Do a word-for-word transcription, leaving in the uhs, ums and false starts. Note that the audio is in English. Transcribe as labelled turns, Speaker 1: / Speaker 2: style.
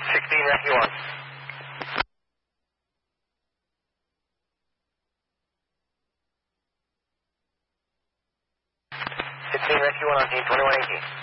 Speaker 1: sixteen Rescue one. sixteen Rescue one on team twenty-one eighteen.